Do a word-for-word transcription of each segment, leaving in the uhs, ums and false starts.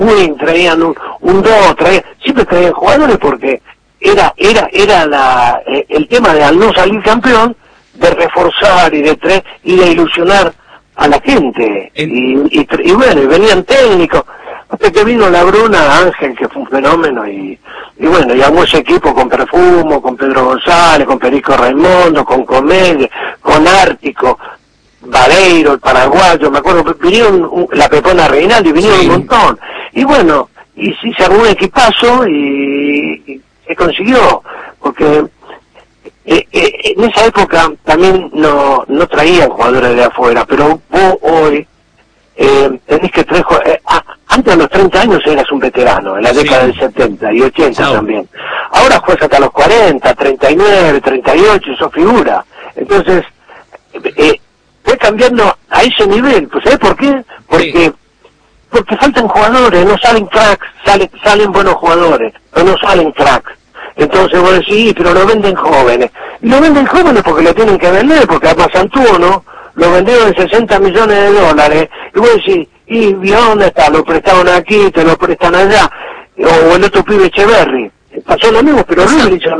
win, traían un, un dos, traían, siempre traían jugadores porque era era era la eh, el tema de al no salir campeón, de reforzar y de tre y de ilusionar a la gente. En... Y, y, y bueno, y venían técnicos. Hasta que vino la Bruna, Ángel, que fue un fenómeno, y, y bueno, y armó ese equipo con Perfumo, con Pedro González, con Perico Raimundo, con Comedia, con Ártico, Vareiro, el paraguayo, me acuerdo, vinieron un, la Pepona Reinaldi, vinieron sí. un montón. Y bueno, y sí se armó un equipazo y, y se consiguió, porque eh, eh, en esa época también no, no traían jugadores de afuera, pero vos hoy eh, tenés que traer eh, ah, antes de los treinta años eras un veterano, en la sí. década del setenta y ochenta no. también. Ahora juegas hasta los cuarenta, treinta y nueve, treinta y ocho, eso figura. Entonces, eh, fue cambiando a ese nivel. Pues ¿sabés por qué? Porque sí. porque faltan jugadores, no salen cracks, salen, salen buenos jugadores, pero no salen cracks. Entonces vos decís, pero lo venden jóvenes. Y lo venden jóvenes porque lo tienen que vender, porque a Masantuono lo vendieron en sesenta millones de dólares. Y vos decís, ¿y dónde está? Lo prestaron aquí, te lo prestan allá. O el otro pibe Echeverri. Pasó lo mismo, pero River hizo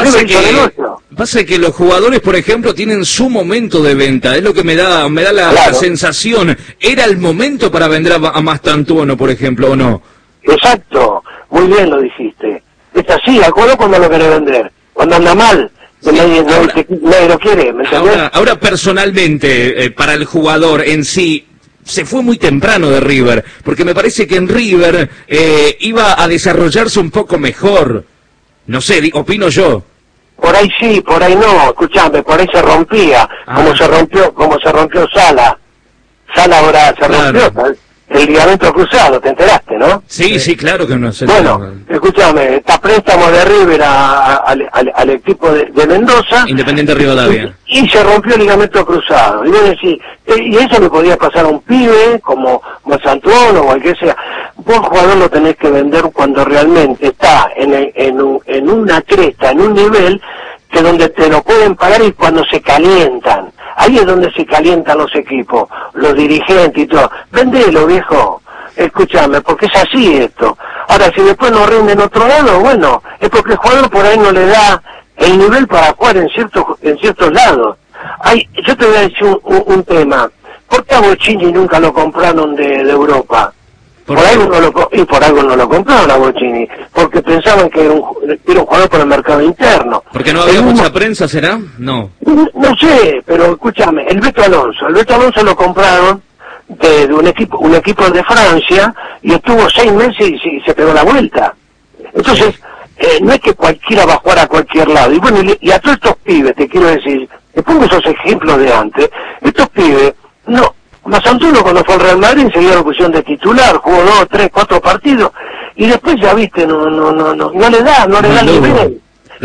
negocio. Pasa que los jugadores, por ejemplo, tienen su momento de venta. Es lo que me da me da la, claro. la sensación. ¿Era el momento para vender a, a Mastantuono, por ejemplo, o no? Exacto. Muy bien lo dijiste. Es así, acuerdo cuando lo querés vender. Cuando anda mal. Sí, nadie, ahora, nadie, nadie lo quiere, ¿me entendés? Ahora, ahora personalmente, eh, para el jugador en sí, se fue muy temprano de River, porque me parece que en River eh, iba a desarrollarse un poco mejor. No sé, opino yo. Por ahí sí, por ahí no, escuchame, por ahí se rompía, ah. como se rompió, como se rompió Sala. Sala ahora se claro. rompió, el ligamento cruzado, ¿te enteraste, no? Sí, sí, sí, claro que no sé. Bueno, escúchame, está préstamo de River a, a, al, al, al equipo de, de Mendoza. Independiente Rivadavia. Y, y se rompió el ligamento cruzado. Y vos decís, eh, y eso le podía pasar a un pibe, como Masantuono o al que sea. Vos, jugador, lo tenés que vender cuando realmente está en, el, en, un, en una cresta, en un nivel que donde te lo pueden pagar y cuando se calientan. Ahí es donde se calientan los equipos, los dirigentes y todo. Vendelo, viejo. Escúchame, porque es así esto. Ahora, si después no rinde en otro lado, bueno, es porque el jugador por ahí no le da el nivel para jugar en ciertos en ciertos lados. Hay, yo te voy a decir un, un, un tema. ¿Por qué a Bocini nunca lo compraron de, de Europa? Por, por algo no lo, y por algo no lo compraron a Bocini, porque pensaban que era un, era un jugador para el mercado interno. ¿Porque no había el mucha mismo, prensa, será? No. no. No sé, pero escúchame, el Beto Alonso, el Beto Alonso lo compraron de, de un equipo un equipo de Francia y estuvo seis meses y, y se pegó la vuelta. Entonces, eh, no es que cualquiera va a jugar a cualquier lado. Y bueno, y, y a todos estos pibes, te quiero decir, te pongo esos ejemplos de antes, estos pibes, no... Masantuono cuando fue al Real Madrid enseguida lo pusieron de titular, jugó dos, tres, cuatro partidos y después ya viste, no no no no, no le da, no le da el nivel.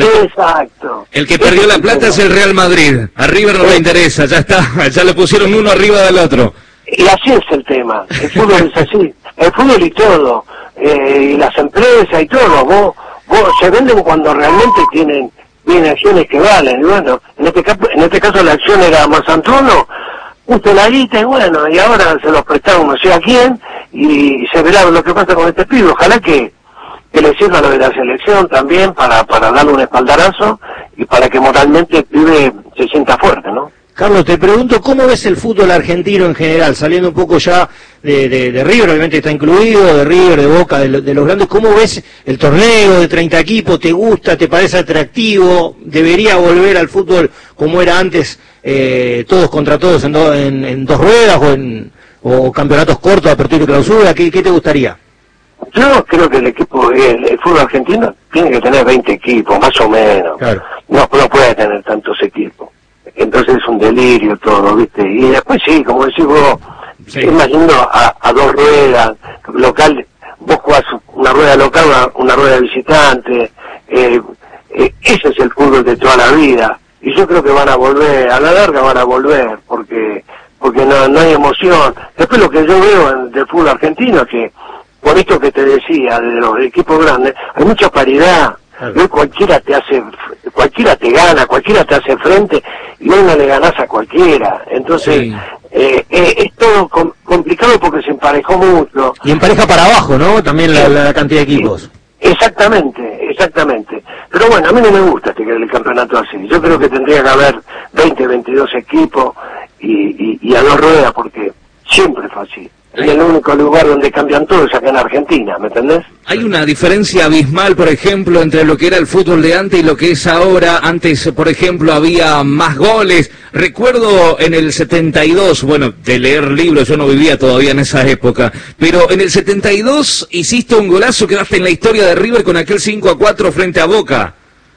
Exacto. El que perdió la plata es el Real Madrid, a River no le interesa, ya está, ya le pusieron uno arriba del otro. Y así es el tema, el fútbol es así, el fútbol y todo, eh, y las empresas y todo, vos, vos se venden cuando realmente tienen, tienen acciones que valen, y bueno, en este caso, en este caso la acción era Masantuono, justo la guita y bueno, y ahora se los prestaron no sé a quién y se verá lo que pasa con este pibe. Ojalá que, que le sirva lo de la selección también para, para darle un espaldarazo y para que moralmente el pibe se sienta fuerte, ¿no? Carlos, te pregunto, ¿cómo ves el fútbol argentino en general? Saliendo un poco ya de, de, de River, obviamente está incluido, de River, de Boca, de, de los grandes. ¿Cómo ves el torneo de treinta equipos? ¿Te gusta? ¿Te parece atractivo? ¿Debería volver al fútbol como era antes, eh, todos contra todos en, do, en, en dos ruedas o, en, o campeonatos cortos, apertura y clausura? ¿Qué, qué te gustaría? Yo creo que el equipo, el, el fútbol argentino tiene que tener veinte equipos, más o menos. Claro. No, no puede tener tantos equipos. Entonces es un delirio todo, ¿viste? Y después sí, como decís vos, sí. Imagino a, a dos ruedas, local, vos jugás una rueda local, una, una rueda de visitante, eh, eh, ese es el fútbol de toda la vida. Y yo creo que van a volver, a la larga van a volver, porque porque no, no hay emoción. Después lo que yo veo en, del fútbol argentino es que, por esto que te decía, de los equipos grandes, hay mucha paridad. Hoy cualquiera te hace, cualquiera te gana, cualquiera te hace frente y hoy no le ganás a cualquiera. Entonces, sí. eh, eh, es todo, com, complicado porque se emparejó mucho. Y empareja para abajo, ¿no? También la, la cantidad de equipos. Exactamente, exactamente. Pero bueno, a mí no me gusta este el campeonato así. Yo creo que tendría que haber veinte, veintidós equipos y, y, y a dos ruedas, porque siempre fue así. Es el único lugar donde cambian todo es acá en Argentina, ¿me entendés? Hay una diferencia abismal, por ejemplo, entre lo que era el fútbol de antes y lo que es ahora. Antes, por ejemplo, había más goles. Recuerdo en el setenta y dos, bueno, de leer libros, yo no vivía todavía en esa época, pero en el setenta y dos hiciste un golazo, quedaste en la historia de River con aquel cinco a cuatro frente a Boca.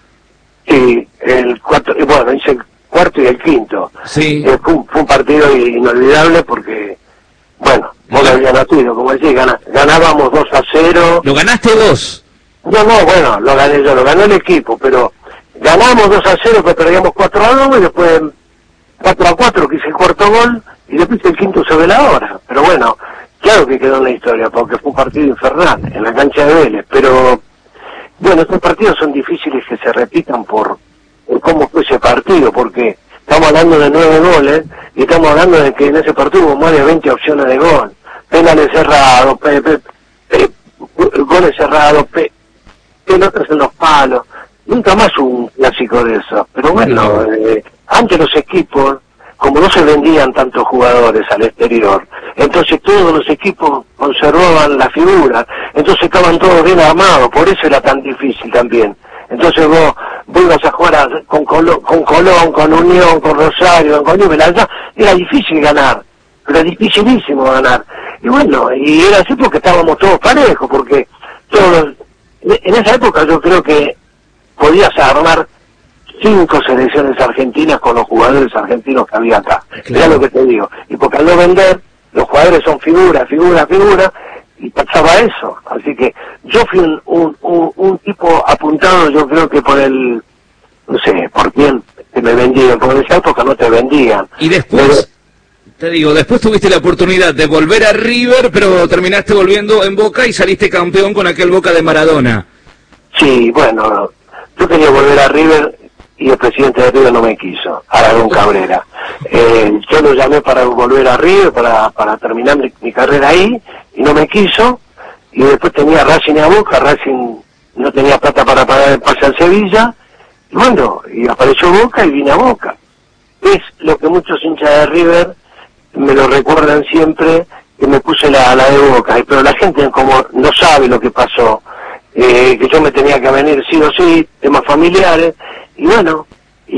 Sí, el cuarto, bueno, hice el cuarto y el quinto. Sí. Eh, fue, un, fue un partido inolvidable porque, bueno, vos lo habías nacido, como decís, gana, ganábamos dos a cero. ¿Lo ganaste vos? No, no, bueno, lo gané yo, lo ganó el equipo, pero ganamos dos a cero, que perdíamos cuatro a dos, y después cuatro a cuatro, que hice el cuarto gol, y después el quinto sobre la hora. Pero bueno, claro que quedó en la historia, porque fue un partido infernal, en la cancha de Vélez, pero, bueno, estos partidos son difíciles que se repitan por, por cómo fue ese partido, porque estamos hablando de nueve goles, y estamos hablando de que en ese partido hubo más de veinte opciones de gol. Penales cerrados, pe, pe, pe, goles cerrados, pe, pelotas en los palos. Nunca más un clásico de eso. Pero bueno, eh, antes los equipos, como no se vendían tantos jugadores al exterior, entonces todos los equipos conservaban la figura, entonces estaban todos bien armados, por eso era tan difícil también. Entonces vos, vos ibas a jugar a, con, Colón, con Colón, con Unión, con Rosario, con Newell's, allá era difícil ganar, pero dificilísimo ganar. Y bueno, y era así porque estábamos todos parejos, porque todos, en esa época yo creo que podías armar cinco selecciones argentinas con los jugadores argentinos que había acá. Claro. Era lo que te digo. Y porque al no vender, los jugadores son figuras, figuras, figuras, y pasaba eso. Así que yo fui un, un, un, un tipo apuntado, yo creo que por el, no sé, por quién que me vendían, porque en esa época no te vendían. Y después, pero, te digo, después tuviste la oportunidad de volver a River, pero terminaste volviendo en Boca y saliste campeón con aquel Boca de Maradona. Sí, bueno, yo quería volver a River y el presidente de River no me quiso, Aragón Cabrera. Eh, yo lo llamé para volver a River, para, para terminar mi, mi carrera ahí, y no me quiso, y después tenía Racing a Boca, Racing no tenía plata para pagar el pase al Sevilla, y bueno, y apareció Boca y vine a Boca. Es lo que muchos hinchas de River me lo recuerdan siempre, que me puse la, la de Boca, pero la gente como no sabe lo que pasó, eh, que yo me tenía que venir sí o sí, temas familiares, y bueno,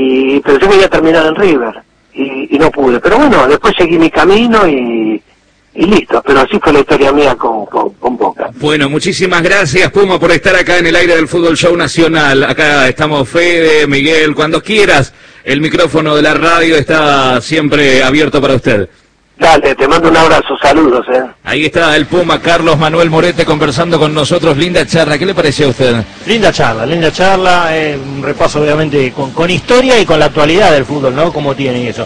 y pero yo quería terminar en River, y, y no pude, pero bueno, después seguí mi camino y, y listo, pero así fue la historia mía con, con, con Boca. Bueno, muchísimas gracias, Puma, por estar acá en el aire del Fútbol Show Nacional. Acá estamos Fede, Miguel, cuando quieras, el micrófono de la radio está siempre abierto para usted. Dale, te mando un abrazo, saludos, eh. Ahí está el Puma Carlos Manuel Morete conversando con nosotros, linda charla, ¿qué le pareció a usted? Linda charla, linda charla, eh, un repaso obviamente con, con historia y con la actualidad del fútbol, ¿no? Cómo tiene y eso.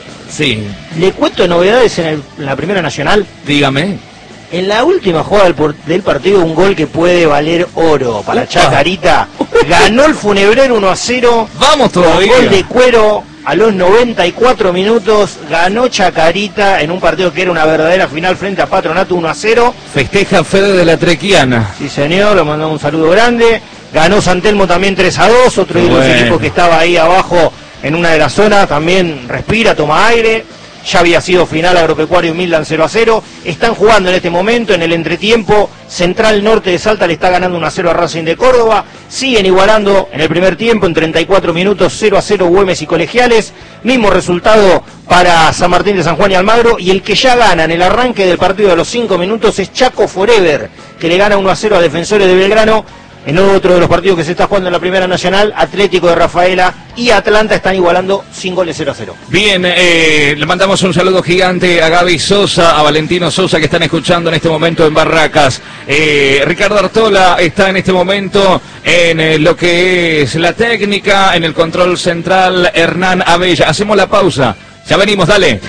Sí. Le cuento novedades en, el, en la Primera Nacional. Dígame. En la última jugada del, por, del partido, un gol que puede valer oro para Opa. Chacarita. Ganó el Funebrero uno a cero. Vamos todavía. Gol de Cuero a los noventa y cuatro minutos. Ganó Chacarita en un partido que era una verdadera final frente a Patronato uno a cero. Festeja Fede de la Trequiana. Sí, señor, le mandamos un saludo grande. Ganó San Telmo también tres a dos. Otro de los bueno. equipos que estaba ahí abajo en una de las zonas. También respira, toma aire. Ya había sido final Agropecuario y Midland cero a cero. Están jugando en este momento, en el entretiempo. Central Norte de Salta le está ganando uno a cero a Racing de Córdoba. Siguen igualando en el primer tiempo, en treinta y cuatro minutos, cero a cero Güemes y Colegiales. Mismo resultado para San Martín de San Juan y Almagro. Y el que ya gana en el arranque del partido de los cinco minutos es Chaco Forever, que le gana uno a cero a Defensores de Belgrano. En otro de los partidos que se está jugando en la Primera Nacional, Atlético de Rafaela y Atlanta están igualando sin goles cero a cero. Bien, eh, le mandamos un saludo gigante a Gaby Sosa, a Valentino Sosa, que están escuchando en este momento en Barracas. Eh, Ricardo Artola está en este momento en eh, lo que es la técnica, en el control central, Hernán Abella. Hacemos la pausa, ya venimos, dale.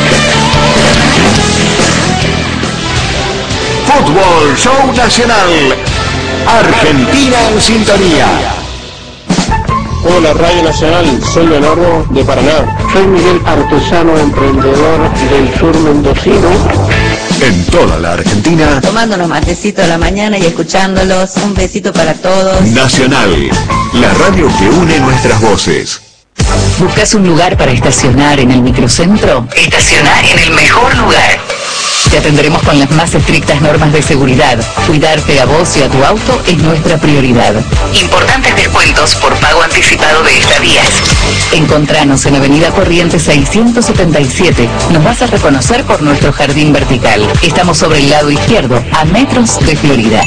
Fútbol Show Nacional. Argentina en sintonía. Hola Radio Nacional, soy Leonardo de Paraná. Soy Miguel Artesano, emprendedor del sur mendocino. En toda la Argentina. Tomándonos matecito a la mañana y escuchándolos. Un besito para todos. Nacional, la radio que une nuestras voces. ¿Buscas un lugar para estacionar en el microcentro? Estacionar en el mejor lugar. Te atenderemos con las más estrictas normas de seguridad. Cuidarte a vos y a tu auto es nuestra prioridad. Importantes descuentos por pago anticipado de estadías. Encontranos en Avenida Corrientes seiscientos setenta y siete. Nos vas a reconocer por nuestro jardín vertical. Estamos sobre el lado izquierdo, a metros de Florida.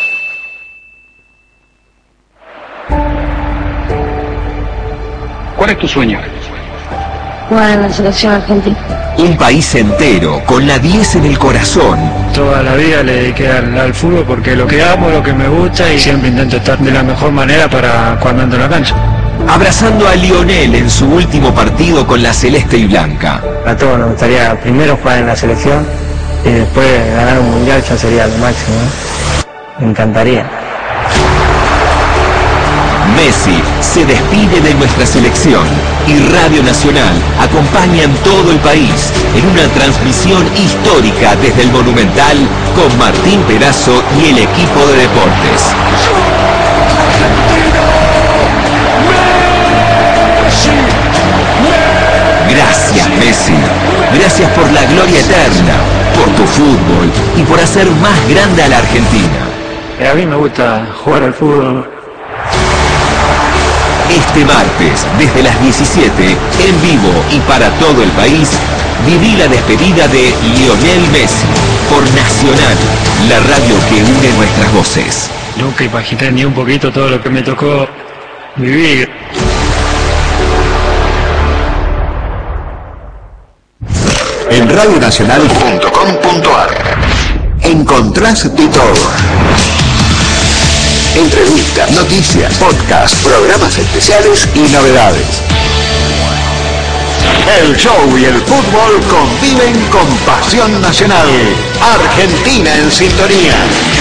¿Cuál es tu sueño? Jugar en la selección argentina. Un país entero, con la diez en el corazón. Toda la vida le dediqué al, al fútbol porque lo que amo, lo que me gusta y siempre intento estar de la mejor manera para cuando ando en la cancha. Abrazando a Lionel en su último partido con la celeste y blanca. A todos nos gustaría primero jugar en la selección y después ganar un mundial, ya sería lo máximo, ¿eh? Me encantaría. Messi se despide de nuestra selección y Radio Nacional acompaña en todo el país en una transmisión histórica desde el Monumental con Martín Perazo y el equipo de deportes. Gracias, Messi. Gracias por la gloria eterna, por tu fútbol y por hacer más grande a la Argentina. A mí me gusta jugar al fútbol. Este martes, desde las diecisiete, en vivo y para todo el país, viví la despedida de Lionel Messi por Nacional, la radio que une nuestras voces. Nunca imaginé ni un poquito todo lo que me tocó vivir. En radio nacional punto com punto a r encontrás de todo. Entrevistas, noticias, podcasts, programas especiales y novedades. El show y el fútbol conviven con pasión nacional. Argentina en sintonía.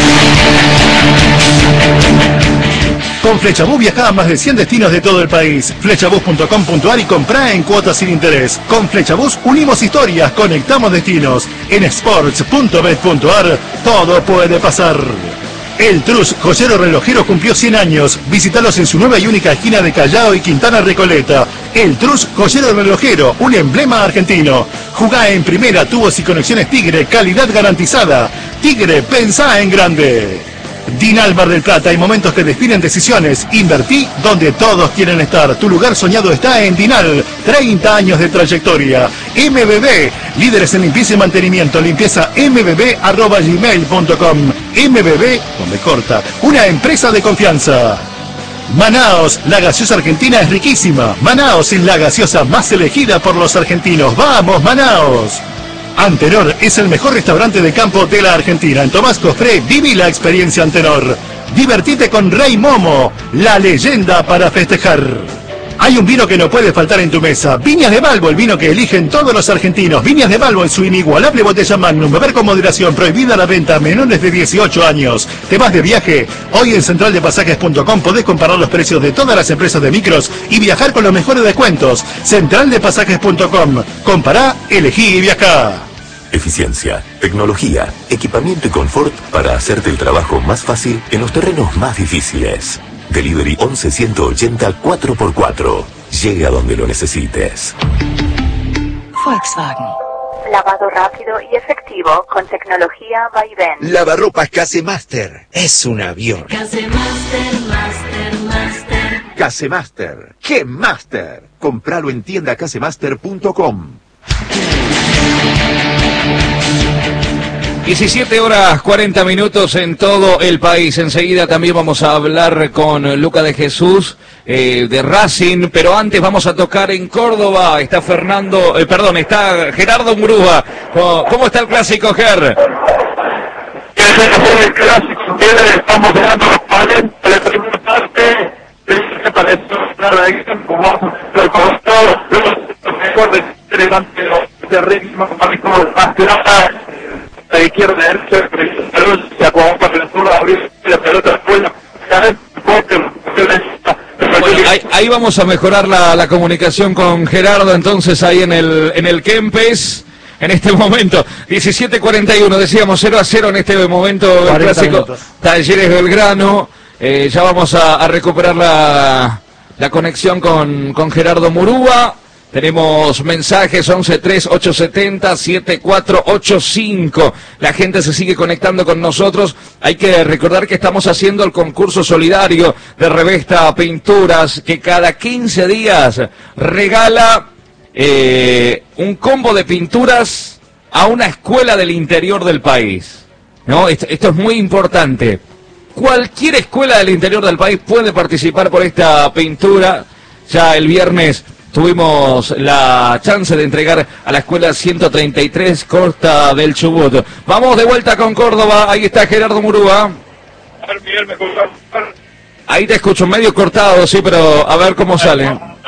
Con Flechabús viajá a más de cien destinos de todo el país. Flechabús punto com punto a r y comprá en cuotas sin interés. Con Flechabús unimos historias, conectamos destinos. En sports punto bet punto a r todo puede pasar. El Trus, joyero relojero, cumplió cien años. Visítalos en su nueva y única esquina de Callao y Quintana Recoleta. El Trus, joyero relojero, un emblema argentino. Jugá en primera, tubos y conexiones Tigre, calidad garantizada. Tigre, pensá en grande. Dinal Mar del Plata, hay momentos que definen decisiones. Invertí donde todos quieren estar. Tu lugar soñado está en Dinal. treinta años de trayectoria. M B B, líderes en limpieza y mantenimiento. Limpieza m b b arroba gmail punto com. M B B, donde corta, una empresa de confianza. Manaos, la gaseosa argentina es riquísima. Manaos es la gaseosa más elegida por los argentinos. ¡Vamos, Manaos! Antenor es el mejor restaurante de campo de la Argentina. En Tomás Cofré, viví la experiencia Antenor. Divertite con Rey Momo, la leyenda para festejar. Hay un vino que no puede faltar en tu mesa. Viñas de Balbo, el vino que eligen todos los argentinos. Viñas de Balbo en su inigualable botella Magnum. Beber con moderación, prohibida la venta a menores de dieciocho años. ¿Te vas de viaje? Hoy en central de pasajes punto com podés comparar los precios de todas las empresas de micros y viajar con los mejores descuentos. central de pasajes punto com. Compará, elegí y viajá. Eficiencia, tecnología, equipamiento y confort para hacerte el trabajo más fácil en los terrenos más difíciles. Delivery once ciento ochenta cuatro por cuatro. Llega donde lo necesites. Volkswagen. Lavado rápido y efectivo con tecnología Vaivén. Lavarropas Casemaster. Es un avión. Casemaster, Master, Master. Casemaster. ¡Qué Master! Compralo en tienda casemaster punto com. diecisiete horas cuarenta minutos en todo el país. Enseguida también vamos a hablar con Luca de Jesús eh, de Racing, pero antes vamos a tocar en Córdoba. Está Fernando, eh, perdón, está Gerardo Murúa. ¿Cómo, cómo está el clásico, Ger? El clásico, estamos dando los cuarenta de la primera parte. Me parece como el costado, los mejores delante de ritmo, como el más grande. La izquierda derecha, se acabó para la zona, abrir la pelota fuera. Bueno, ahí, ahí vamos a mejorar la, la comunicación con Gerardo, entonces ahí en el en el Kempes. en este momento. diecisiete cuarenta y uno, decíamos cero a cero en este momento el clásico minutos. Talleres Belgrano. Eh, ya vamos a, a recuperar la, la conexión con, con Gerardo Murúa. Tenemos mensajes once tres ocho siete cero siete cuatro ocho cinco. La gente se sigue conectando con nosotros. Hay que recordar que estamos haciendo el concurso solidario de Revesta Pinturas, que cada quince días regala eh, un combo de pinturas a una escuela del interior del país. ¿No? Esto, esto es muy importante. Cualquier escuela del interior del país puede participar por esta pintura. Ya el viernes tuvimos la chance de entregar a la escuela ciento treinta y tres Costa del Chubut. Vamos de vuelta con Córdoba. Ahí está Gerardo Murúa. Ahí te escucho medio cortado, sí, pero a ver cómo sale.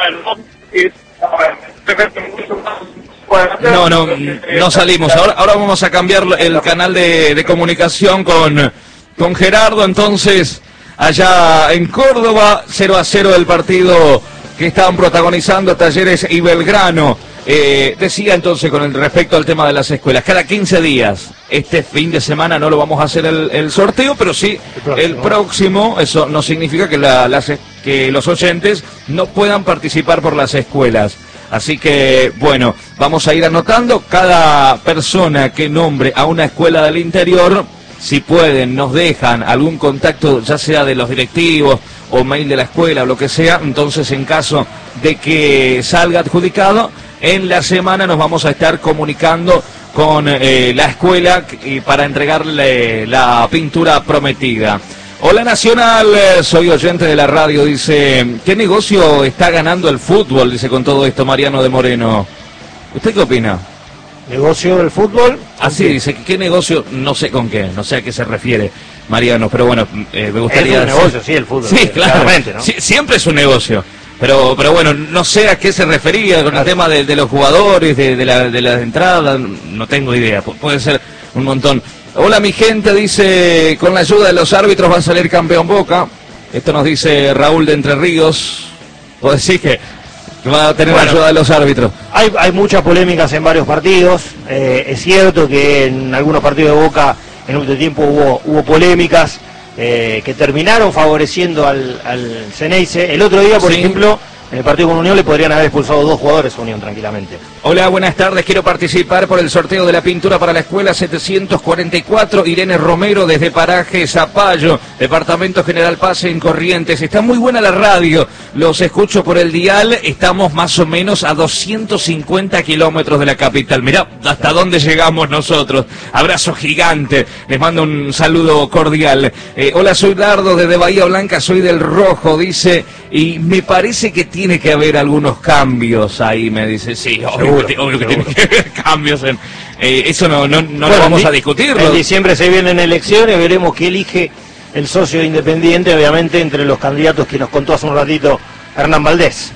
No, no, no salimos. Ahora, ahora vamos a cambiar el canal de, de comunicación con, con Gerardo. Entonces, allá en Córdoba, cero a cero el partido que estaban protagonizando Talleres y Belgrano. Eh, decía entonces con el respecto al tema de las escuelas, cada quince días, este fin de semana no lo vamos a hacer el, el sorteo, pero sí el próximo. el próximo. Eso no significa que, la, las, que los oyentes no puedan participar por las escuelas. Así que, bueno, vamos a ir anotando cada persona que nombre a una escuela del interior. Si pueden, nos dejan algún contacto, ya sea de los directivos o mail de la escuela o lo que sea. Entonces, en caso de que salga adjudicado, en la semana nos vamos a estar comunicando con eh, la escuela y para entregarle la pintura prometida. Hola Nacional, soy oyente de la radio, dice, ¿qué negocio está ganando el fútbol? Dice con todo esto Mariano de Moreno. ¿Usted qué opina? ¿Negocio del fútbol? Así dice, ¿qué negocio? No sé con qué, no sé a qué se refiere Mariano, pero bueno, eh, me gustaría... Es un negocio, sí, el fútbol. Sí, claro, ¿no? Sí, siempre es un negocio, pero pero bueno, no sé a qué se refería con el tema de, de los jugadores, de, de, la, de las entradas, no tengo idea, Pu puede ser un montón. Hola mi gente, dice, con la ayuda de los árbitros va a salir campeón Boca. Esto nos dice Raúl de Entre Ríos. Vos decís que... va a tener bueno, la ayuda de los árbitros. Hay, hay muchas polémicas en varios partidos. Eh, es cierto que en algunos partidos de Boca en último tiempo hubo, hubo polémicas eh, que terminaron favoreciendo al, al Ceneice. El otro día, por sí. ejemplo, en el partido con Unión le podrían haber expulsado dos jugadores a Unión tranquilamente. Hola, buenas tardes. Quiero participar por el sorteo de la pintura para la escuela setecientos cuarenta y cuatro. Irene Romero desde Paraje Zapallo, Departamento General Paz en Corrientes. Está muy buena la radio. Los escucho por el dial. Estamos más o menos a doscientos cincuenta kilómetros de la capital. Mirá hasta dónde llegamos nosotros. Abrazo gigante. Les mando un saludo cordial. Eh, hola, soy Dardo desde Bahía Blanca. Soy del Rojo, dice. Y me parece que tiene que haber algunos cambios ahí, me dice. Sí, obvio. Obvio que tiene que haber cambios en, eh, eso no, no, no bueno, lo vamos a discutir. En diciembre se vienen elecciones, veremos qué elige el socio independiente, obviamente entre los candidatos que nos contó hace un ratito Hernán Valdés.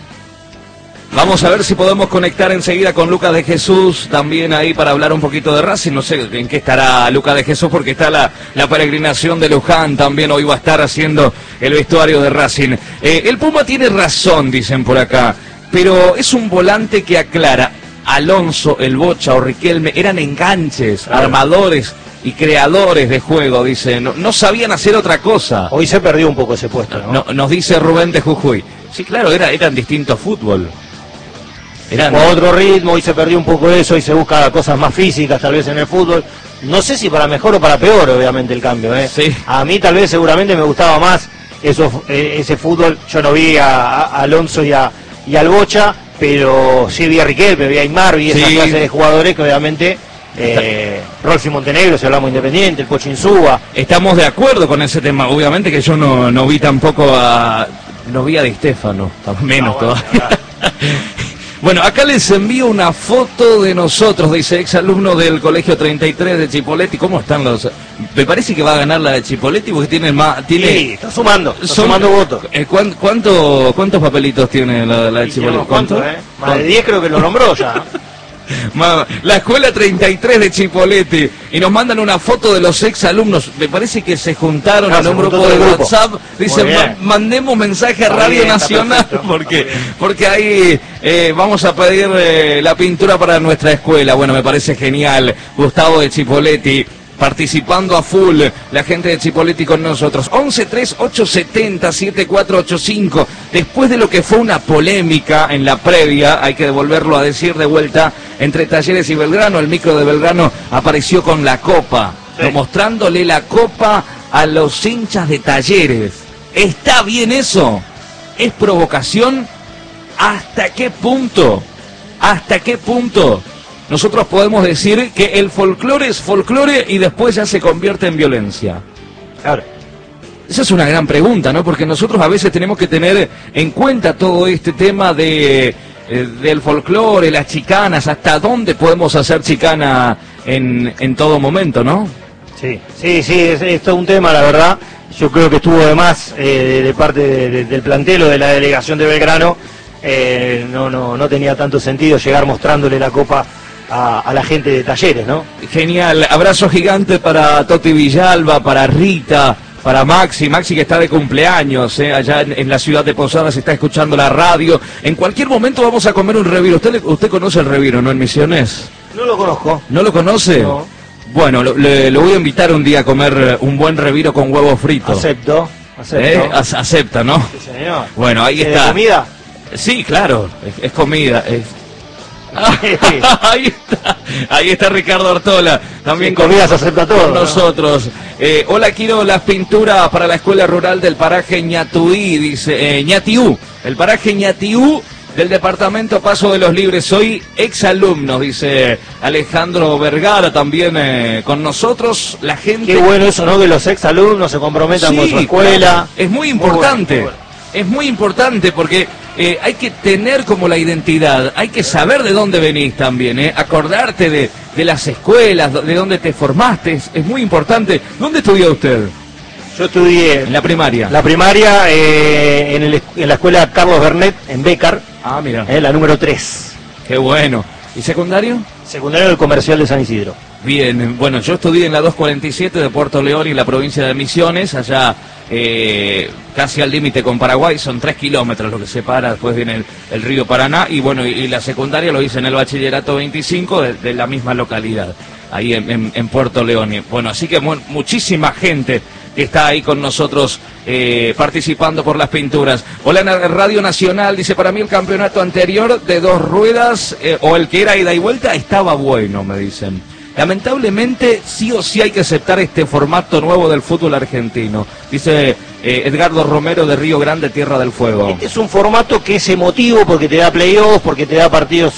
Vamos a ver si podemos conectar enseguida con Lucas de Jesús, también ahí para hablar un poquito de Racing. No sé en qué estará Lucas de Jesús, porque está la, la peregrinación de Luján, también hoy va a estar haciendo el vestuario de Racing. Eh, el Puma tiene razón, dicen por acá, pero es un volante que aclara. Alonso, el Bocha o Riquelme eran enganches, claro, armadores y creadores de juego, dice. No, no sabían hacer otra cosa. Hoy se perdió un poco ese puesto, ¿no? no nos dice Rubén de Jujuy. Sí, claro, era, eran distintos fútbol. Eran con otro ritmo, hoy se perdió un poco eso y se busca cosas más físicas tal vez en el fútbol. No sé si para mejor o para peor, obviamente, el cambio, ¿eh? Sí. A mí tal vez seguramente me gustaba más eso, eh, ese fútbol. Yo no vi a, a Alonso y, a, y al Bocha, pero sí vi a Riquelme, vi a Aymar, vi esa sí. clase de jugadores que obviamente... Eh, Rolfi Montenegro, si hablamos Independiente, el Pocho Insúa. Estamos de acuerdo con ese tema, obviamente que yo no, no vi tampoco a... No vi a Di Stéfano, menos no, bueno, todavía. Bueno, acá les envío una foto de nosotros, dice exalumno del Colegio treinta y tres de Chipoleti. ¿Cómo están los...? Me parece que va a ganar la de Chipoleti porque tiene más... Tiene... Sí, está sumando, está son, sumando votos. Eh, ¿cuánto, cuánto, ¿Cuántos papelitos tiene la, la de Chipoleti? ¿Cuánto? ¿Cuánto? Eh? Más de diez creo que lo nombró ya. La escuela treinta y tres de Chipoleti. Y nos mandan una foto de los ex alumnos. Me parece que se juntaron Ah, en se un juntó grupo todo de el grupo. WhatsApp. Dicen, Muy bien. "Ma- mandemos mensaje a Está Radio bien, está Nacional perfecto. porque, porque ahí eh, vamos a pedir eh, la pintura para nuestra escuela". Bueno, me parece genial. Gustavo de Chipoleti participando a full, la gente de Chipoleti con nosotros. once tres ocho setenta siete cuatro ocho cinco. Después de lo que fue una polémica en la previa, hay que volverlo a decir de vuelta, entre Talleres y Belgrano, el micro de Belgrano apareció con la copa, Sí. ¿no? Mostrándole la copa a los hinchas de Talleres. ¿Está bien eso? ¿Es provocación? ¿Hasta qué punto? ¿Hasta qué punto nosotros podemos decir que el folclore es folclore y después ya se convierte en violencia? Claro. Esa es una gran pregunta, ¿no? Porque nosotros a veces tenemos que tener en cuenta todo este tema de eh, del folclore, las chicanas, hasta dónde podemos hacer chicana en, en todo momento, ¿no? Sí, sí, sí, es, es todo un tema, la verdad. Yo creo que estuvo de más eh, de, de parte de- de- del plantel o de la delegación de Belgrano. Eh, no, no, no tenía tanto sentido llegar mostrándole la copa a, a la gente de Talleres, ¿no? Genial, abrazo gigante para Toti Villalba, para Rita, para Maxi, Maxi que está de cumpleaños, eh, allá en, en la ciudad de Posadas, está escuchando la radio. En cualquier momento vamos a comer un reviro. ¿Usted, le- usted conoce el reviro, no, en Misiones? No lo conozco. ¿No lo conoce? No. Bueno, lo, le, lo voy a invitar un día a comer eh, un buen reviro con huevo frito. Acepto, acepto. Eh, ac- acepta, ¿no? Sí, señor. Bueno, ahí ¿Es de está. comida? Sí, claro, es, es comida. es- ahí está, ahí está Ricardo Ortola, también Sí, con, comida se acepta todo, con ¿no? nosotros. Eh, hola, quiero las pinturas para la escuela rural del paraje Ñatuí, dice, eh, Ñatiú, el paraje Ñatiú del departamento Paso de los Libres. Soy exalumno, dice Alejandro Vergara, también eh, con nosotros. La gente... Qué bueno eso, ¿no? Que los ex alumnos se comprometan con Sí, su escuela. claro. Es muy importante. Muy bueno, muy bueno. Es muy importante porque eh, hay que tener como la identidad, hay que saber de dónde venís también, ¿eh? Acordarte de, de las escuelas, de dónde te formaste, es, es muy importante. ¿Dónde estudió usted? Yo estudié En la primaria. la primaria eh, en, el- en la escuela Carlos Bernet, en Bécar, Ah, mira, eh, la número tres. qué bueno. ¿Y secundario? Secundario del Comercial de San Isidro. Bien, bueno, yo estudié en la doscientos cuarenta y siete de Puerto León y en la provincia de Misiones, allá eh, casi al límite con Paraguay, son tres kilómetros lo que separa, después viene el, el río Paraná, y bueno, y, y la secundaria lo hice en el bachillerato veinticinco de, de la misma localidad, ahí en, en- en Puerto León. Y bueno, así que mu- muchísima gente que está ahí con nosotros eh, participando por las pinturas. Hola, na- Radio Nacional, dice, para mí el campeonato anterior de dos ruedas, eh, o el que era ida y vuelta, estaba bueno, me dicen. Lamentablemente, sí o sí hay que aceptar este formato nuevo del fútbol argentino, dice eh, Edgardo Romero de Río Grande, Tierra del Fuego. Este es un formato que es emotivo porque te da playoffs, porque te da partidos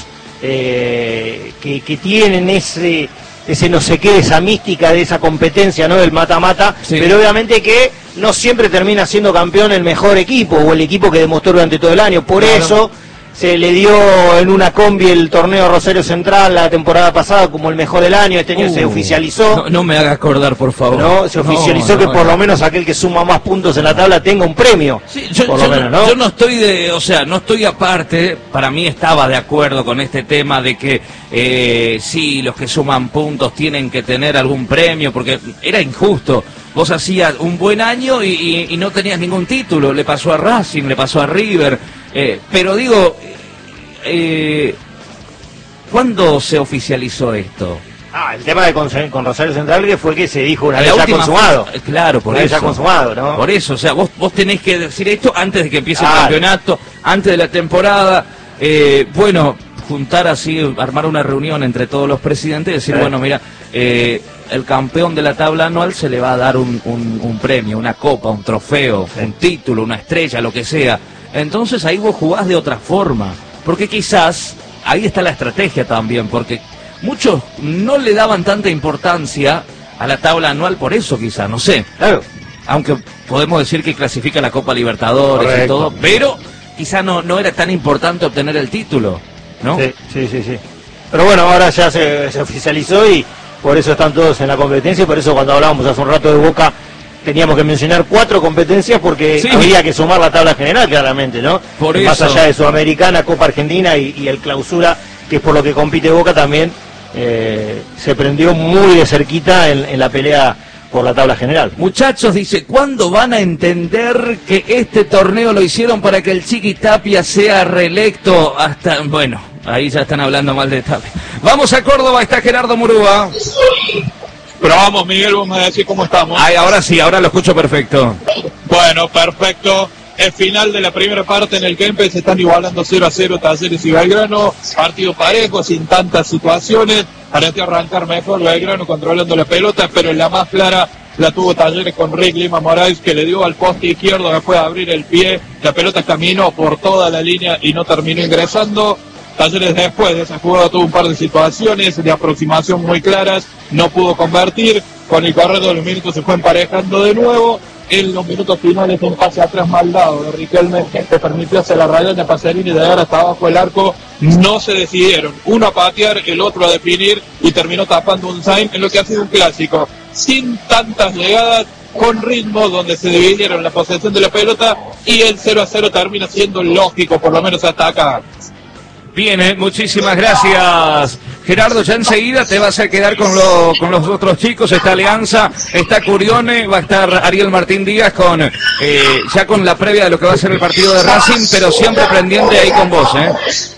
eh, que, que tienen ese ese no sé qué, esa mística de esa competencia, ¿no? Del mata-mata, Sí. pero obviamente que no siempre termina siendo campeón el mejor equipo o el equipo que demostró durante todo el año. Por Claro. eso se le dio en una combi el torneo Rosario Central la temporada pasada como el mejor del año. Este año se Uh, oficializó. No, no me haga acordar, por favor. ¿No? Se oficializó No, que no, por no. lo menos aquel que suma más puntos en la tabla tenga un premio. Sí, yo, por yo lo menos, no, ¿no? yo no estoy de, o sea, no estoy aparte, para mí estaba de acuerdo con este tema de que eh, sí, los que suman puntos tienen que tener algún premio, porque era injusto. Vos hacías un buen año y, y- y no tenías ningún título, le pasó a Racing, le pasó a River, eh, pero digo, eh, ¿cuándo se oficializó esto? Ah, el tema de con, con Rosario Central que fue que se dijo una La vez ya última consumado. fue- Claro, por Una vez eso. ya consumado, ¿no? Por eso, o sea, vos, vos tenés que decir esto antes de que empiece Claro. el campeonato, antes de la temporada. Eh, bueno, juntar así, armar una reunión entre todos los presidentes y decir, Sí. bueno, mira, eh, el campeón de la tabla anual se le va a dar un, un- un premio, una copa, un trofeo, Sí. un título, una estrella, lo que sea. Entonces ahí vos jugás de otra forma, porque quizás ahí está la estrategia también, porque muchos no le daban tanta importancia a la tabla anual por eso quizás, no sé. Claro. Aunque podemos decir que clasifica la Copa Libertadores y Correcto. todo, pero quizá no, no era tan importante obtener el título, ¿no? Sí, sí, sí, sí. Pero bueno, ahora ya se, se oficializó y por eso están todos en la competencia y por eso cuando hablábamos hace un rato de Boca teníamos que mencionar cuatro competencias porque Sí. había que sumar la tabla general claramente, ¿no? Por Más eso. allá de Sudamericana, Copa Argentina y, y el Clausura que es por lo que compite Boca, también eh, se prendió muy de cerquita en, en la pelea por la tabla general. Muchachos, dice, ¿cuándo van a entender que este torneo lo hicieron para que el Chiqui Tapia sea reelecto? Hasta, bueno, ahí ya están hablando mal de Tapia. Vamos a Córdoba, está Gerardo Murúa. Pero vamos, Miguel, vamos a decir cómo estamos. Ay, ahora sí, ahora lo escucho perfecto. Bueno, perfecto. El final de la primera parte en el Kempes se están igualando cero a cero Talleres y Belgrano. Partido parejo, sin tantas situaciones. Pareció arrancar mejor Belgrano controlando la pelota, pero en la más clara la tuvo Talleres con Rick Lima Moraes, que le dio al poste izquierdo después de abrir el pie. La pelota caminó por toda la línea y no terminó ingresando. Talleres después de esa jugada tuvo un par de situaciones de aproximación muy claras, no pudo convertir. Con el correr de los minutos se fue emparejando de nuevo. En los minutos finales un pase atrás mal dado de Riquelme que permitió hacer la raya de Pacerini de llegar hasta abajo del arco. No se decidieron, uno a patear, el otro a definir, y terminó tapando un sign en lo que ha sido un clásico, sin tantas llegadas, con ritmo, donde se dividieron la posesión de la pelota, y el cero a cero termina siendo lógico, por lo menos hasta acá. Bien, eh, muchísimas gracias, Gerardo. Ya enseguida te vas a quedar con, lo, con los otros chicos. Está Alianza, está Curione, va a estar Ariel Martín Díaz con eh, ya con la previa de lo que va a ser el partido de Racing, pero siempre pendiente ahí con vos, ¿eh?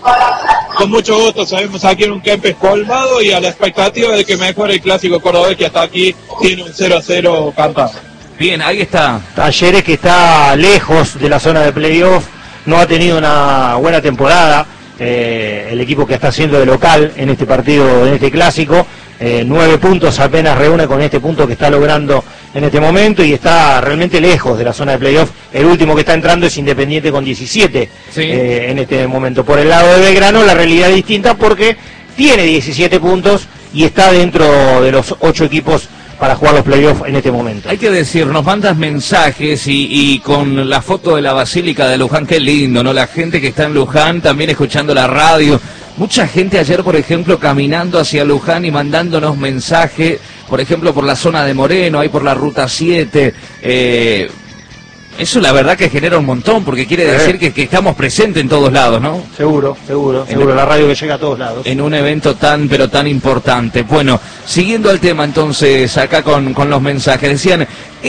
Con mucho gusto, sabemos aquí en un Kempes colmado y a la expectativa de que mejore el clásico cordobés, que hasta aquí tiene un cero a cero cantado. Bien, ahí está. Talleres, que está lejos de la zona de playoff, no ha tenido una buena temporada. Eh, el equipo que está haciendo de local en este partido, en este clásico, eh, nueve puntos apenas reúne con este punto que está logrando en este momento y está realmente lejos de la zona de playoff. El último que está entrando es Independiente con diecisiete, sí. eh, en este momento. Por el lado de Belgrano la realidad es distinta porque tiene diecisiete puntos y está dentro de los ocho equipos para jugar los playoffs en este momento. Hay que decir, nos mandas mensajes y, y con la foto de la Basílica de Luján, qué lindo, ¿no? La gente que está en Luján también escuchando la radio. Mucha gente ayer, por ejemplo, caminando hacia Luján y mandándonos mensajes, por ejemplo, por la zona de Moreno, ahí por la ruta siete. Eh, eso la verdad que genera un montón, porque quiere decir que, que estamos presentes en todos lados, ¿no? Seguro, seguro, seguro, en, la radio que llega a todos lados. En un evento tan, pero tan importante. Bueno, siguiendo el tema entonces, acá con, con los mensajes, decían,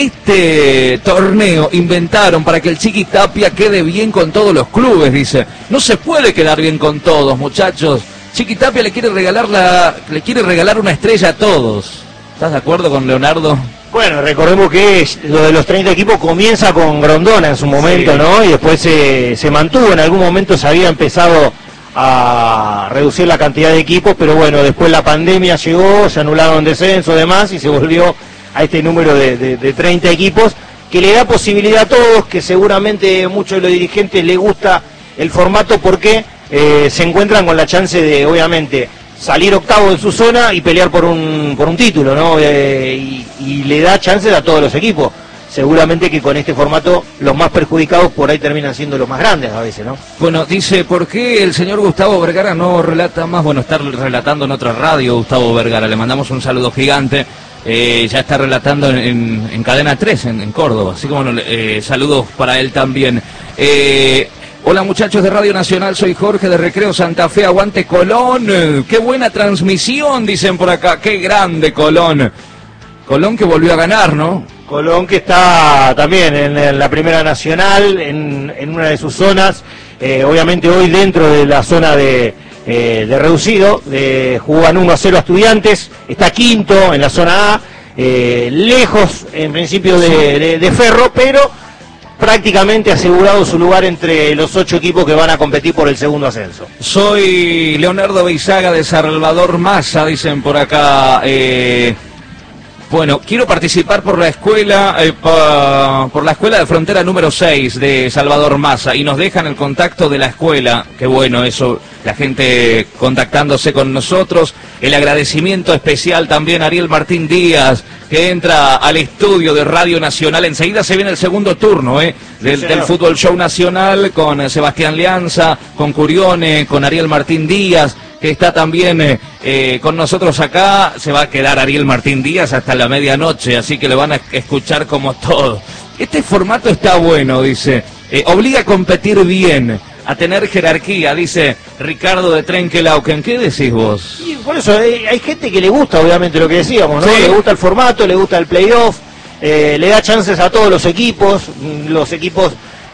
este torneo inventaron para que el Chiqui Tapia quede bien con todos los clubes, dice. No se puede quedar bien con todos, muchachos. Chiqui Tapia le quiere regalar la, le quiere regalar una estrella a todos. ¿Estás de acuerdo con Leonardo? Bueno, recordemos que lo de los treinta equipos comienza con Grondona en su momento, sí, ¿no? Y después se, se mantuvo, en algún momento se había empezado a reducir la cantidad de equipos, pero bueno, después la pandemia llegó, se anularon descensos y demás, y se volvió a este número de, de, de treinta equipos, que le da posibilidad a todos, que seguramente muchos de los dirigentes les gusta el formato porque eh, se encuentran con la chance de, obviamente, salir octavo en su zona y pelear por un por un título, ¿no? Eh, y, y le da chances a todos los equipos. Seguramente que con este formato los más perjudicados por ahí terminan siendo los más grandes a veces, ¿no? Bueno, dice, ¿por qué el señor Gustavo Vergara no relata más? Bueno, está relatando en otra radio Gustavo Vergara, le mandamos un saludo gigante. Eh, ya está relatando en, en, en Cadena tres, en, en Córdoba, así como eh, saludos para él también. Eh... Hola muchachos de Radio Nacional, soy Jorge de Recreo Santa Fe, aguante Colón, qué buena transmisión, dicen por acá, qué grande Colón. Colón que volvió a ganar, ¿no? Colón que está también en, en la Primera Nacional, en, en una de sus zonas, eh, obviamente hoy dentro de la zona de, eh, de reducido, de, jugan uno a cero a Estudiantes, está quinto en la zona A, eh, lejos en principio de, de, de Ferro, pero prácticamente asegurado su lugar entre los ocho equipos que van a competir por el segundo ascenso. Soy Leonardo Beizaga de Salvador Massa, dicen por acá. Eh, bueno, quiero participar por la escuela, eh, pa, por la escuela de frontera número seis de Salvador Massa, y nos dejan el contacto de la escuela. Qué bueno eso, la gente contactándose con nosotros. El agradecimiento especial también a Ariel Martín Díaz, que entra al estudio de Radio Nacional. Enseguida se viene el segundo turno eh, del, sí, del Fútbol Show Nacional con Sebastián Lianza, con Curione, con Ariel Martín Díaz, que está también eh, eh, con nosotros acá. Se va a quedar Ariel Martín Díaz hasta la medianoche, así que le van a escuchar como todo. Este formato está bueno, dice. Eh, obliga a competir bien. a tener jerarquía, dice Ricardo de Trenquelauquen. ¿Qué decís vos? Y por eso hay, hay gente que le gusta, obviamente, lo que decíamos, ¿no? Sí. Le gusta el formato, le gusta el playoff, eh, le da chances a todos los equipos, los equipos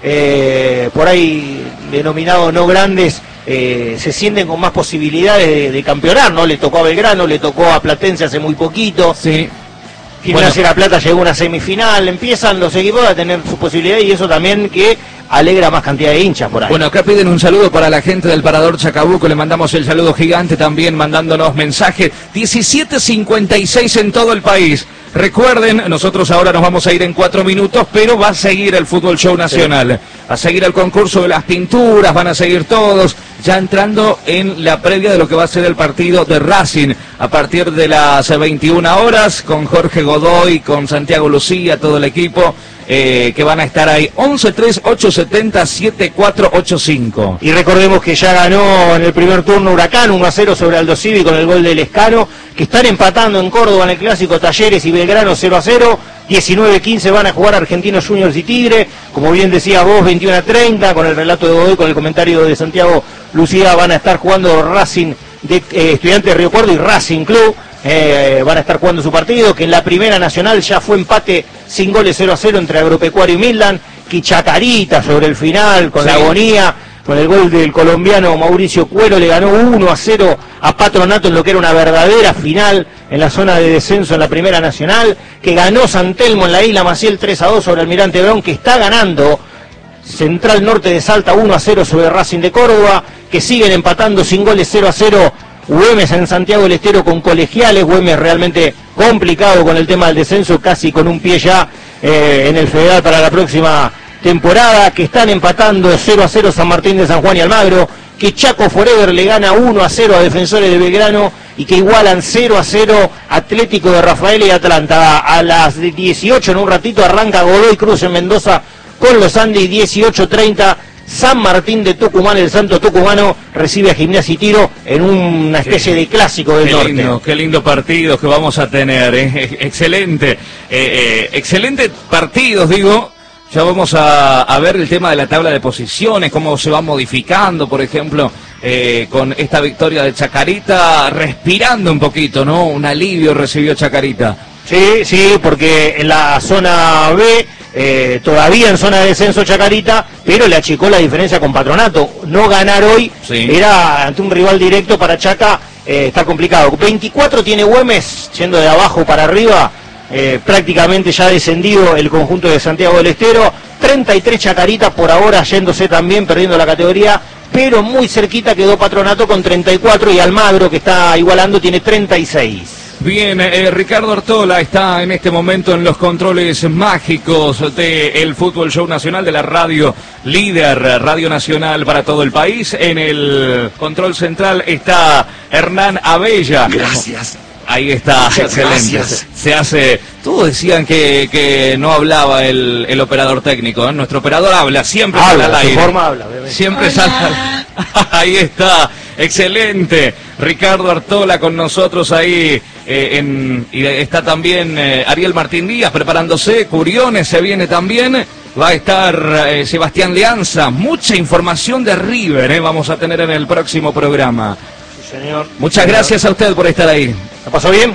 eh, por ahí denominados no grandes, eh, se sienten con más posibilidades de, de campeonar, ¿no? Le tocó a Belgrano, le tocó a Platense hace muy poquito. Sí. Gimnasia Bueno. La Plata llegó a una semifinal, empiezan los equipos a tener sus posibilidades y eso también que alegra más cantidad de hinchas por ahí. Bueno, acá piden un saludo para la gente del Parador Chacabuco, le mandamos el saludo gigante también mandándonos mensajes. diecisiete cincuenta y seis en todo el país. Recuerden, nosotros ahora nos vamos a ir en cuatro minutos, pero va a seguir el Fútbol Show Nacional. Sí. Va a seguir el concurso de las pinturas, van a seguir todos, ya entrando en la previa de lo que va a ser el partido de Racing a partir de las veintiuna horas, con Jorge Godoy, con Santiago Lucía, todo el equipo. Eh, que van a estar ahí, once tres ocho siete cero siete cuatro ocho cinco. Y recordemos que ya ganó en el primer turno Huracán uno a cero sobre Aldo Civi con el gol del Lescano, que están empatando en Córdoba en el clásico Talleres y Belgrano cero a cero, diecinueve quince van a jugar Argentinos Juniors y Tigre, como bien decía vos, veintiuno a treinta, con el relato de Godoy, con el comentario de Santiago Lucía, van a estar jugando Racing de eh, Estudiantes de Río Cuarto y Racing Club. Eh, van a estar jugando su partido, que en la Primera Nacional ya fue empate sin goles cero a cero entre Agropecuario y Midland, que Chacarita sobre el final, con sí. la agonía, con el gol del colombiano Mauricio Cuero, le ganó uno a cero a Patronato en lo que era una verdadera final en la zona de descenso en la Primera Nacional, que ganó San Telmo en la Isla Maciel tres a dos sobre Almirante Brown, que está ganando Central Norte de Salta uno a cero sobre Racing de Córdoba, que siguen empatando sin goles cero a cero Güemes en Santiago del Estero con Colegiales. Güemes realmente complicado con el tema del descenso, casi con un pie ya eh, en el Federal para la próxima temporada, que están empatando cero a cero San Martín de San Juan y Almagro, que Chaco Forever le gana uno a cero a Defensores de Belgrano y que igualan cero a cero Atlético de Rafael y Atlanta. A las dieciocho en un ratito arranca Godoy Cruz en Mendoza con los Andes, dieciocho treinta San Martín de Tucumán, el Santo Tucumano, recibe a Gimnasia y Tiro en una especie de clásico del qué norte. Lindo, qué lindo partido que vamos a tener, ¿eh? Excelente, eh, eh, excelentes partidos, digo. Ya vamos a, a ver el tema de la tabla de posiciones, cómo se va modificando, por ejemplo, eh, con esta victoria de Chacarita, respirando un poquito, ¿no? Un alivio recibió Chacarita. Sí, sí, porque en la zona B, eh, todavía en zona de descenso Chacarita, pero le achicó la diferencia con Patronato. No ganar hoy sí. era ante un rival directo para Chaca, eh, está complicado. veinticuatro tiene Güemes, yendo de abajo para arriba, eh, prácticamente ya descendido el conjunto de Santiago del Estero. treinta y tres Chacarita por ahora yéndose también, perdiendo la categoría, pero muy cerquita quedó Patronato con treinta y cuatro y Almagro, que está igualando, tiene treinta y seis. Bien, eh, Ricardo Artola está en este momento en los controles mágicos del Fútbol Show Nacional de la radio líder, Radio Nacional para todo el país. En el control central está Hernán Abella. Gracias. Ahí está, Muchas excelente. Gracias. Se hace. Todos decían que, que no hablaba el, el operador técnico, ¿eh? Nuestro operador habla, siempre habla, sale al aire. Forma habla, obviamente. Siempre Hola. sale. Ahí está, excelente. Ricardo Artola con nosotros ahí. Eh, en, y está también eh, Ariel Martín Díaz preparándose. Curiones se viene también. Va a estar eh, Sebastián Leanza. Mucha información de River, eh, vamos a tener en el próximo programa. Sí, señor. Muchas señor. gracias a usted por estar ahí. ¿La pasó bien?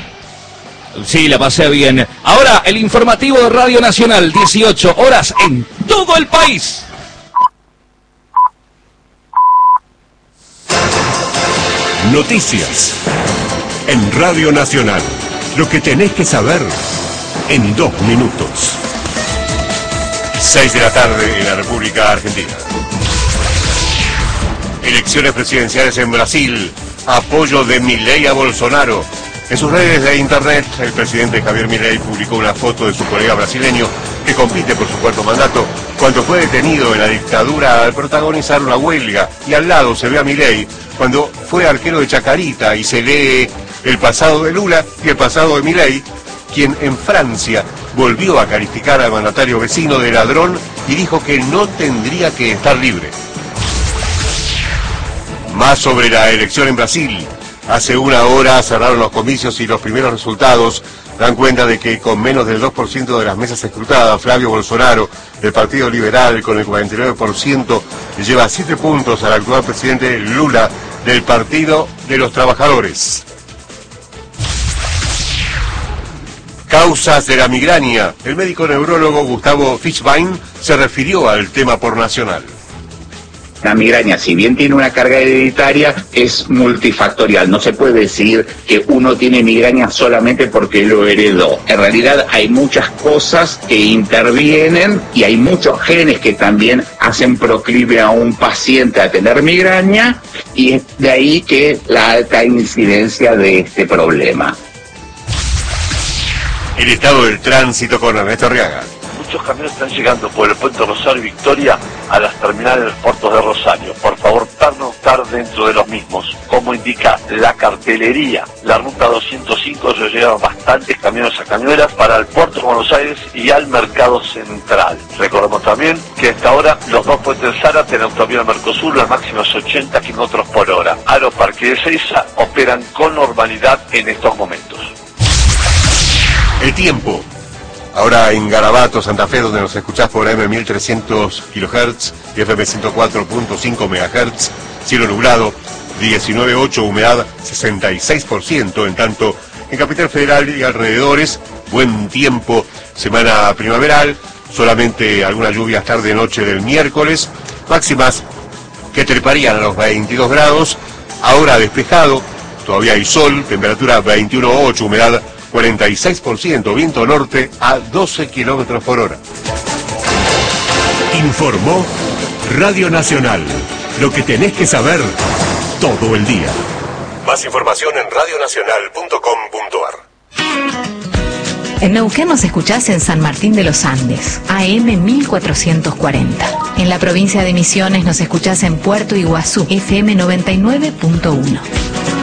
Sí, la pasé bien. Ahora, el informativo de Radio Nacional, dieciocho horas en todo el país. Noticias en Radio Nacional. Lo que tenés que saber en dos minutos. Seis de la tarde en la República Argentina. Elecciones presidenciales en Brasil. Apoyo de Milei a Bolsonaro. En sus redes de internet, el presidente Javier Milei publicó una foto de su colega brasileño que compite por su cuarto mandato cuando fue detenido en la dictadura al protagonizar una huelga, y al lado se ve a Milei cuando fue arquero de Chacarita, y se lee el pasado de Lula y el pasado de Milei, quien en Francia volvió a calificar al mandatario vecino de ladrón y dijo que no tendría que estar libre. Más sobre la elección en Brasil. Hace una hora cerraron los comicios y los primeros resultados dan cuenta de que con menos del dos por ciento de las mesas escrutadas, Flavio Bolsonaro, del Partido Liberal, con el cuarenta y nueve por ciento, lleva siete puntos al actual presidente Lula, del Partido de los Trabajadores. Causas de la migraña. El médico neurólogo Gustavo Fishbein se refirió al tema por Nacional. La migraña, si bien tiene una carga hereditaria, es multifactorial. No se puede decir que uno tiene migraña solamente porque lo heredó. En realidad hay muchas cosas que intervienen y hay muchos genes que también hacen proclive a un paciente a tener migraña, y es de ahí que la alta incidencia de este problema. El estado del tránsito con Ernesto Arriaga. Muchos camiones están llegando por el puente Rosario y Victoria a las terminales de los puertos de Rosario. Por favor, pernoctar dentro de los mismos. Como indica la cartelería, la ruta doscientos cinco, ya llegaron bastantes camiones a Cañuelas para el puerto de Buenos Aires y al mercado central. Recordemos también que hasta ahora los dos puentes de Zárate en autovía Mercosur, la máxima es ochenta kilómetros por hora. Aeroparque de Seiza operan con normalidad en estos momentos. El tiempo. Ahora en Garabato, Santa Fe, donde nos escuchás por A M mil trescientos kilohertz y F M ciento cuatro punto cinco megahertz, cielo nublado, diecinueve punto ocho, humedad sesenta y seis por ciento, en tanto en Capital Federal y alrededores, buen tiempo, semana primaveral, solamente algunas lluvias tarde-noche del miércoles, máximas que treparían a los veintidós grados, ahora despejado, todavía hay sol, temperatura veintiuno punto ocho, humedad cuarenta y seis por ciento, viento norte a doce kilómetros por hora. Informó Radio Nacional. Lo que tenés que saber todo el día. Más información en radio nacional punto com punto ar. En Neuquén nos escuchás en San Martín de los Andes, A M mil cuatrocientos cuarenta. En la provincia de Misiones nos escuchás en Puerto Iguazú, F M noventa y nueve punto uno.